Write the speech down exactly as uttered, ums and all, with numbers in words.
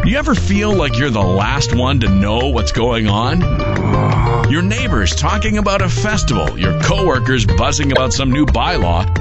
Do you ever feel like you're the last one to know what's going on? Your neighbors talking about a festival, your coworkers buzzing about some new bylaw,